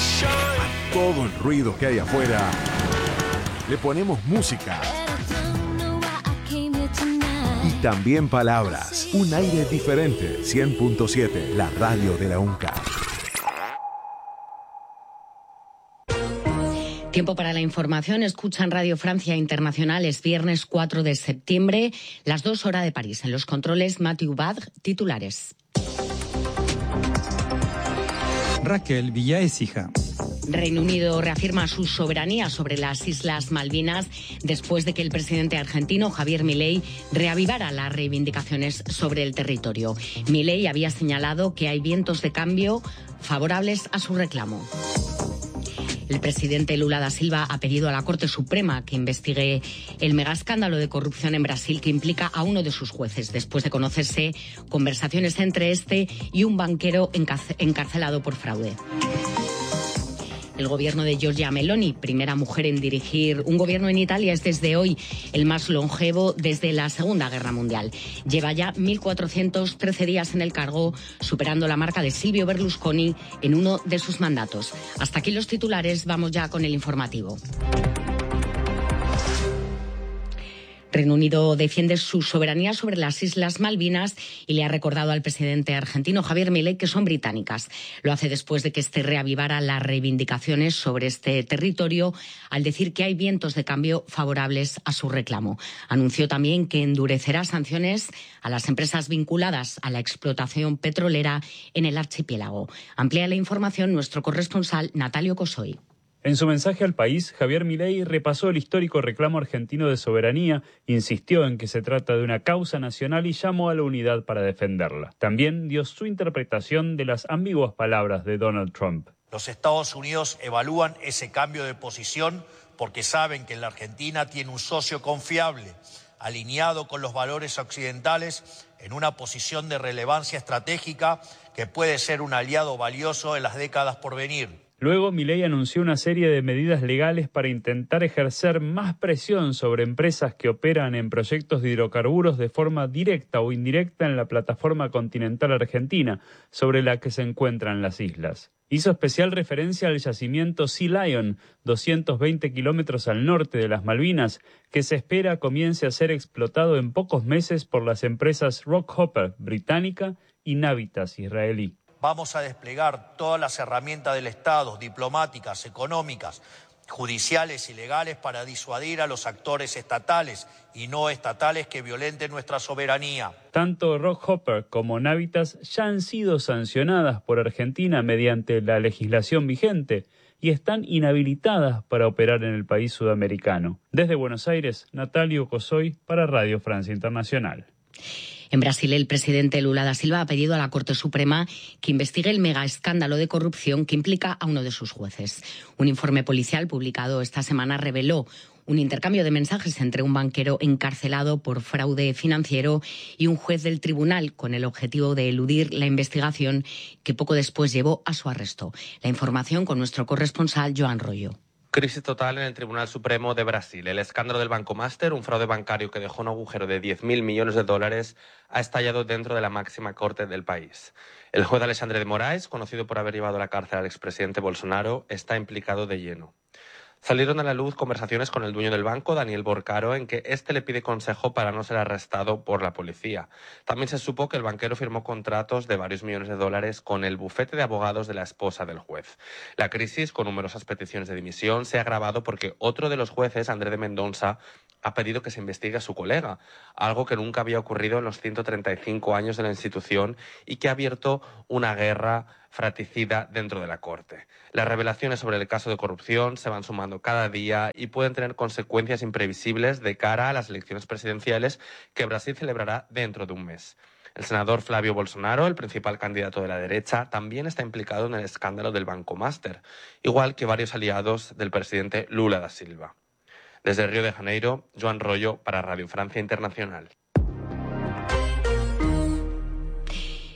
A todo el ruido que hay afuera, le ponemos música. Y también palabras. Un aire diferente. 100.7, la radio de la UNCA. Tiempo para la información. Escuchan Radio Francia Internacional. Es viernes 4 de septiembre, las 2 horas de París. En los controles, Mathieu Badre, titulares. Raquel Villaécija. Reino Unido reafirma su soberanía sobre las Islas Malvinas después de que el presidente argentino Javier Milei reavivara las reivindicaciones sobre el territorio. Milei había señalado que hay vientos de cambio favorables a su reclamo. El presidente Lula da Silva ha pedido a la Corte Suprema que investigue el megaescándalo de corrupción en Brasil que implica a uno de sus jueces, después de conocerse conversaciones entre este y un banquero encarcelado por fraude. El gobierno de Giorgia Meloni, primera mujer en dirigir un gobierno en Italia, es desde hoy el más longevo desde la Segunda Guerra Mundial. Lleva ya 1.413 días en el cargo, superando la marca de Silvio Berlusconi en uno de sus mandatos. Hasta aquí los titulares, vamos ya con el informativo. Reino Unido defiende su soberanía sobre las Islas Malvinas y le ha recordado al presidente argentino Javier Milei que son británicas. Lo hace después de que este reavivara las reivindicaciones sobre este territorio al decir que hay vientos de cambio favorables a su reclamo. Anunció también que endurecerá sanciones a las empresas vinculadas a la explotación petrolera en el archipiélago. Amplía la información nuestro corresponsal Natalio Cosoy. En su mensaje al país, Javier Milei repasó el histórico reclamo argentino de soberanía, insistió en que se trata de una causa nacional y llamó a la unidad para defenderla. También dio su interpretación de las ambiguas palabras de Donald Trump. Los Estados Unidos evalúan ese cambio de posición porque saben que la Argentina tiene un socio confiable, alineado con los valores occidentales, en una posición de relevancia estratégica que puede ser un aliado valioso en las décadas por venir. Luego, Milei anunció una serie de medidas legales para intentar ejercer más presión sobre empresas que operan en proyectos de hidrocarburos de forma directa o indirecta en la plataforma continental argentina, sobre la que se encuentran las islas. Hizo especial referencia al yacimiento Sea Lion, 220 kilómetros al norte de las Malvinas, que se espera comience a ser explotado en pocos meses por las empresas Rockhopper británica y Navitas israelí. Vamos a desplegar todas las herramientas del Estado, diplomáticas, económicas, judiciales y legales para disuadir a los actores estatales y no estatales que violenten nuestra soberanía. Tanto Rockhopper como Navitas ya han sido sancionadas por Argentina mediante la legislación vigente y están inhabilitadas para operar en el país sudamericano. Desde Buenos Aires, Natalio Cosoy para Radio Francia Internacional. En Brasil, el presidente Lula da Silva ha pedido a la Corte Suprema que investigue el megaescándalo de corrupción que implica a uno de sus jueces. Un informe policial publicado esta semana reveló un intercambio de mensajes entre un banquero encarcelado por fraude financiero y un juez del tribunal con el objetivo de eludir la investigación que poco después llevó a su arresto. La información con nuestro corresponsal Joan Rollo. Crisis total en el Tribunal Supremo de Brasil. El escándalo del Banco Master, un fraude bancario que dejó un agujero de 10.000 millones de dólares, ha estallado dentro de la máxima corte del país. El juez Alexandre de Moraes, conocido por haber llevado a la cárcel al expresidente Bolsonaro, está implicado de lleno. Salieron a la luz conversaciones con el dueño del banco, Daniel Borcaro, en que éste le pide consejo para no ser arrestado por la policía. También se supo que el banquero firmó contratos de varios millones de dólares con el bufete de abogados de la esposa del juez. La crisis, con numerosas peticiones de dimisión, se ha agravado porque otro de los jueces, André de Mendonça, ha pedido que se investigue a su colega, algo que nunca había ocurrido en los 135 años de la institución y que ha abierto una guerra fratricida dentro de la Corte. Las revelaciones sobre el caso de corrupción se van sumando cada día y pueden tener consecuencias imprevisibles de cara a las elecciones presidenciales que Brasil celebrará dentro de un mes. El senador Flavio Bolsonaro, el principal candidato de la derecha, también está implicado en el escándalo del Banco Master, igual que varios aliados del presidente Lula da Silva. Desde Río de Janeiro, Joan Rollo para Radio Francia Internacional.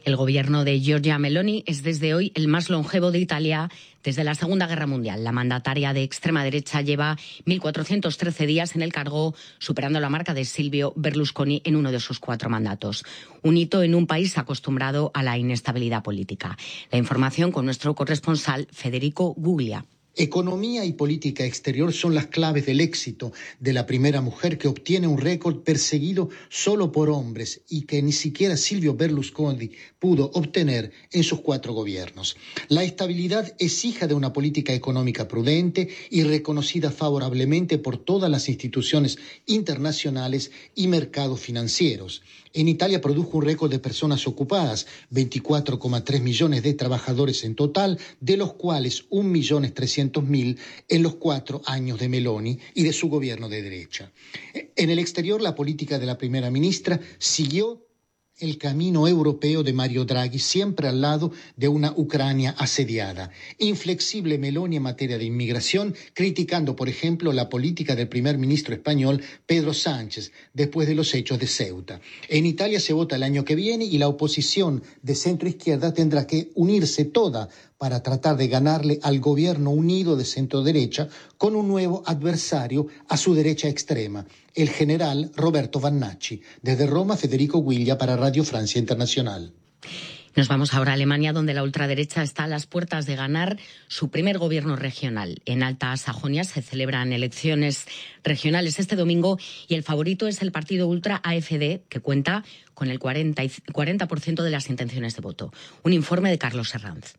El gobierno de Giorgia Meloni es desde hoy el más longevo de Italia desde la Segunda Guerra Mundial. La mandataria de extrema derecha lleva 1.413 días en el cargo, superando la marca de Silvio Berlusconi en uno de sus 4 mandatos. Un hito en un país acostumbrado a la inestabilidad política. La información con nuestro corresponsal Federico Guglia. Economía y política exterior son las claves del éxito de la primera mujer que obtiene un récord perseguido solo por hombres y que ni siquiera Silvio Berlusconi pudo obtener en sus 4 gobiernos. La estabilidad es hija de una política económica prudente y reconocida favorablemente por todas las instituciones internacionales y mercados financieros. En Italia produjo un récord de personas ocupadas, 24,3 millones de trabajadores en total, de los cuales 1.300.000 en los 4 años de Meloni y de su gobierno de derecha. En el exterior, la política de la primera ministra siguió el camino europeo de Mario Draghi, siempre al lado de una Ucrania asediada. Inflexible Meloni en materia de inmigración, criticando, por ejemplo, la política del primer ministro español Pedro Sánchez, después de los hechos de Ceuta. En Italia se vota el año que viene y la oposición de centro-izquierda tendrá que unirse toda para tratar de ganarle al gobierno unido de centro-derecha con un nuevo adversario a su derecha extrema, el general Roberto Vannacci. Desde Roma, Federico Guiglia para Radio Francia Internacional. Nos vamos ahora a Alemania, donde la ultraderecha está a las puertas de ganar su primer gobierno regional. En Alta Sajonia se celebran elecciones regionales este domingo y el favorito es el partido ultra AfD, que cuenta con el 40% de las intenciones de voto. Un informe de Carlos Herranz.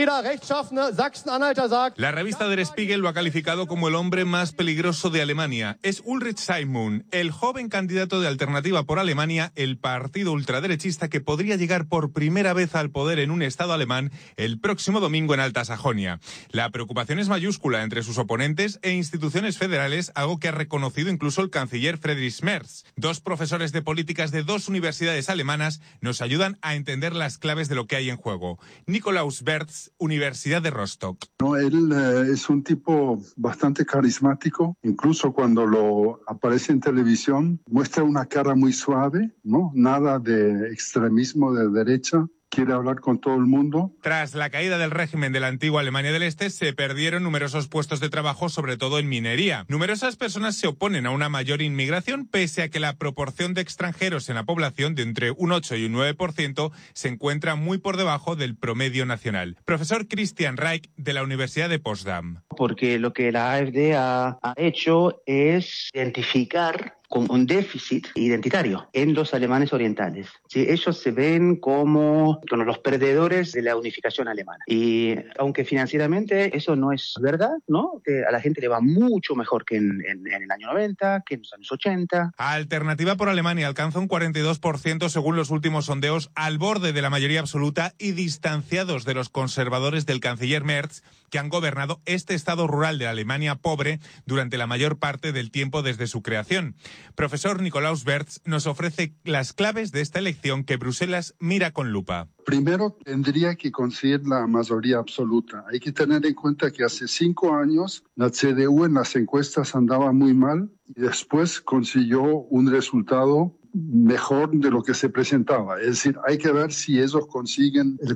La revista Der Spiegel lo ha calificado como el hombre más peligroso de Alemania. Es Ulrich Saimund, el joven candidato de Alternativa por Alemania, el partido ultraderechista que podría llegar por primera vez al poder en un estado alemán el próximo domingo en Alta Sajonia. La preocupación es mayúscula entre sus oponentes e instituciones federales, algo que ha reconocido incluso el canciller Friedrich Merz. 2 profesores de políticas de 2 universidades alemanas nos ayudan a entender las claves de lo que hay en juego. Nikolaus Bertz, Universidad de Rostock. No, él es un tipo bastante carismático, incluso cuando lo aparece en televisión, muestra una cara muy suave, ¿no? Nada de extremismo de derecha. Quiere hablar con todo el mundo. Tras la caída del régimen de la antigua Alemania del Este, se perdieron numerosos puestos de trabajo, sobre todo en minería. Numerosas personas se oponen a una mayor inmigración, pese a que la proporción de extranjeros en la población, de entre un 8 y un 9%, se encuentra muy por debajo del promedio nacional. Profesor Christian Reich, de la Universidad de Potsdam. Porque lo que la AfD ha hecho es identificar con un déficit identitario en los alemanes orientales. ¿Sí? Ellos se ven como los perdedores de la unificación alemana. Y aunque financieramente eso no es verdad, ¿no? Que a la gente le va mucho mejor que en el año 90, que en los años 80. Alternativa por Alemania alcanza un 42% según los últimos sondeos, al borde de la mayoría absoluta y distanciados de los conservadores del canciller Merz, que han gobernado este estado rural de la Alemania pobre durante la mayor parte del tiempo desde su creación. Profesor Nikolaus Bertz nos ofrece las claves de esta elección que Bruselas mira con lupa. Primero, tendría que conseguir la mayoría absoluta. Hay que tener en cuenta que hace 5 años la CDU en las encuestas andaba muy mal y después consiguió un resultado mejor de lo que se presentaba. Es decir, hay que ver si ellos consiguen el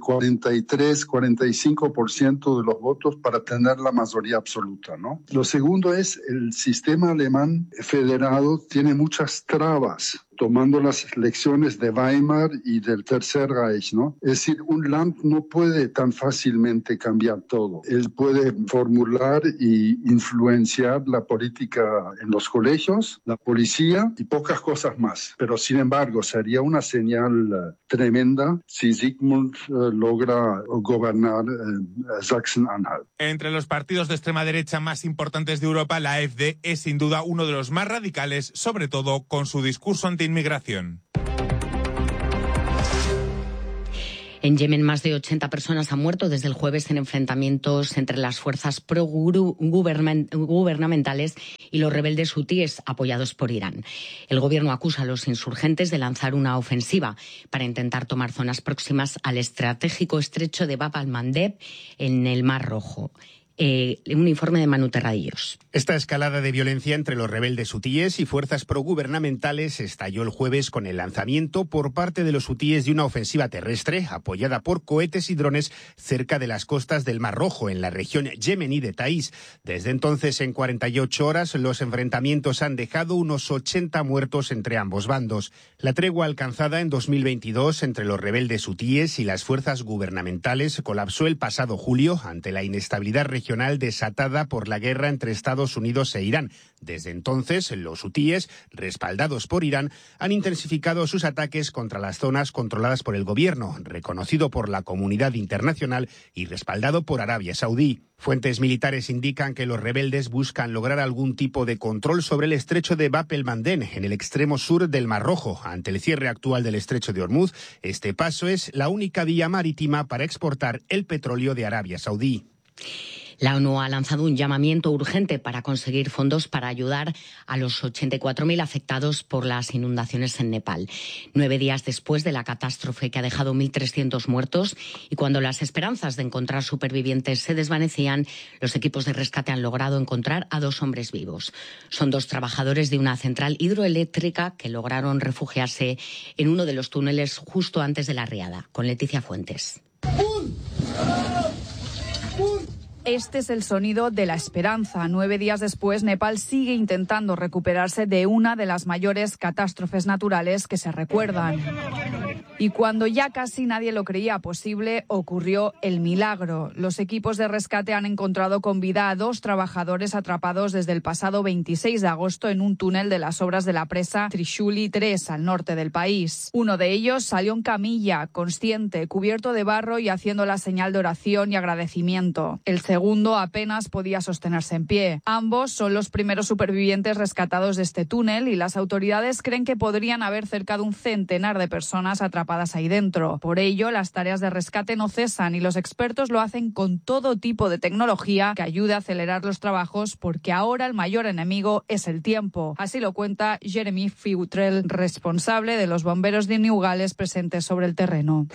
43-45% de los votos para tener la mayoría absoluta, ¿no? Lo segundo es el sistema alemán federado tiene muchas trabas, tomando las lecciones de Weimar y del Tercer Reich, ¿no? Es decir, un Land no puede tan fácilmente cambiar todo. Él puede formular y influenciar la política en los colegios, la policía y pocas cosas más. Pero, sin embargo, sería una señal tremenda si Sigmund logra gobernar Sachsen-Anhalt. Entre los partidos de extrema derecha más importantes de Europa, la AfD es sin duda uno de los más radicales, sobre todo con su discurso anti-inmigración. En Yemen, más de 80 personas han muerto desde el jueves en enfrentamientos entre las fuerzas pro-gubernamentales y los rebeldes hutíes apoyados por Irán. El gobierno acusa a los insurgentes de lanzar una ofensiva para intentar tomar zonas próximas al estratégico estrecho de Bab al-Mandeb en el Mar Rojo. Un informe de Manu Terradillos. Esta escalada de violencia entre los rebeldes hutíes y fuerzas progubernamentales estalló el jueves con el lanzamiento por parte de los hutíes de una ofensiva terrestre apoyada por cohetes y drones cerca de las costas del Mar Rojo, en la región yemení de Taís. Desde entonces, en 48 horas, los enfrentamientos han dejado unos 80 muertos entre ambos bandos. La tregua alcanzada en 2022 entre los rebeldes hutíes y las fuerzas gubernamentales colapsó el pasado julio ante la inestabilidad regional desatada por la guerra entre Estados Unidos e Irán. Desde entonces, los hutíes, respaldados por Irán, han intensificado sus ataques contra las zonas controladas por el gobierno, reconocido por la comunidad internacional y respaldado por Arabia Saudí. Fuentes militares indican que los rebeldes buscan lograr algún tipo de control sobre el estrecho de Bab el-Mandeb, en el extremo sur del Mar Rojo. Ante el cierre actual del estrecho de Hormuz, este paso es la única vía marítima para exportar el petróleo de Arabia Saudí. La ONU ha lanzado un llamamiento urgente para conseguir fondos para ayudar a los 84.000 afectados por las inundaciones en Nepal. 9 días después de la catástrofe que ha dejado 1.300 muertos y cuando las esperanzas de encontrar supervivientes se desvanecían, los equipos de rescate han logrado encontrar a 2 hombres vivos. Son 2 trabajadores de una central hidroeléctrica que lograron refugiarse en uno de los túneles justo antes de la riada. Con Leticia Fuentes. Este es el sonido de la esperanza. 9 días después, Nepal sigue intentando recuperarse de una de las mayores catástrofes naturales que se recuerdan. Y cuando ya casi nadie lo creía posible, ocurrió el milagro. Los equipos de rescate han encontrado con vida a 2 trabajadores atrapados desde el pasado 26 de agosto en un túnel de las obras de la presa Trishuli 3, al norte del país. Uno de ellos salió en camilla, consciente, cubierto de barro y haciendo la señal de oración y agradecimiento. El segundo apenas podía sostenerse en pie. Ambos son los primeros supervivientes rescatados de este túnel y las autoridades creen que podrían haber cerca de un centenar de personas atrapadas ahí dentro. Por ello, las tareas de rescate no cesan y los expertos lo hacen con todo tipo de tecnología que ayude a acelerar los trabajos, porque ahora el mayor enemigo es el tiempo. Así lo cuenta Jeremy Futrell, responsable de los bomberos de New Gales presentes sobre el terreno.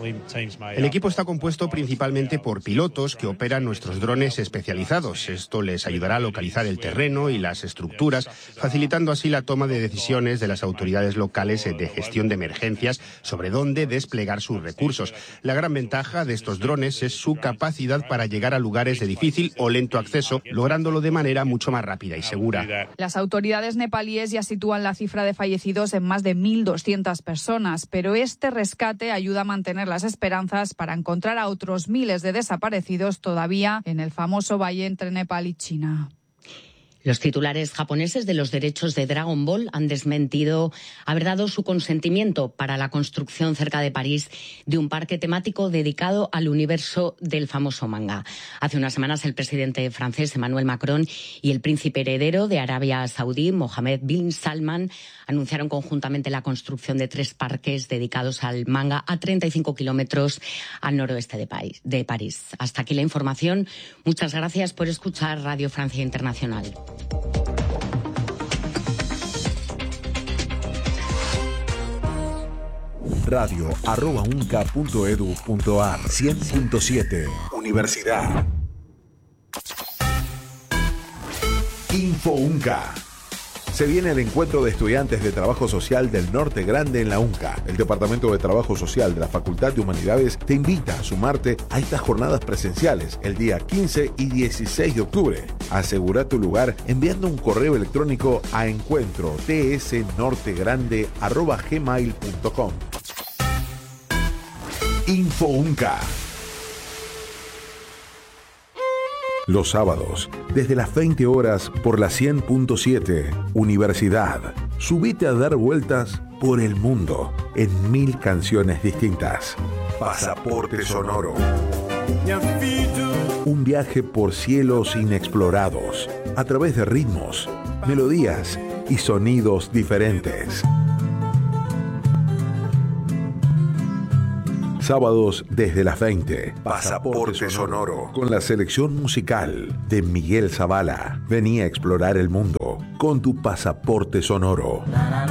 El equipo está compuesto principalmente por pilotos que operan nuestros drones especializados. Esto les ayudará a localizar el terreno y las estructuras, facilitando así la toma de decisiones de las autoridades locales de gestión de emergencias sobre dónde desplegar sus recursos. La gran ventaja de estos drones es su capacidad para llegar a lugares de difícil o lento acceso, lográndolo de manera mucho más rápida y segura. Las autoridades nepalíes ya sitúan la cifra de fallecidos en más de 1.200 personas, pero este rescate ayuda a mantener las esperanzas para encontrar a otros miles de desaparecidos todavía en el famoso valle entre Nepal y China. Los titulares japoneses de los derechos de Dragon Ball han desmentido haber dado su consentimiento para la construcción cerca de París de un parque temático dedicado al universo del famoso manga. Hace unas semanas el presidente francés Emmanuel Macron y el príncipe heredero de Arabia Saudí, Mohammed bin Salman, anunciaron conjuntamente la construcción de 3 parques dedicados al manga a 35 kilómetros al noroeste de París. Hasta aquí la información. Muchas gracias por escuchar Radio Francia Internacional. radio@unca.edu.ar 100.7 Universidad. Info UNCA. Se viene el encuentro de estudiantes de Trabajo Social del Norte Grande en la UNCA. El Departamento de Trabajo Social de la Facultad de Humanidades te invita a sumarte a estas jornadas presenciales el día 15 y 16 de octubre. Asegura tu lugar enviando un correo electrónico a encuentro.tsnortegrande@gmail.com. Info UNCA. Los sábados, desde las 20 horas por la 100.7 Universidad. Subite a dar vueltas por el mundo en 1000 canciones distintas. Pasaporte Sonoro. Un viaje por cielos inexplorados, a través de ritmos, melodías y sonidos diferentes. Sábados desde las 20. Pasaporte Sonoro. Con la selección musical de Miguel Zavala. Vení a explorar el mundo con tu Pasaporte Sonoro.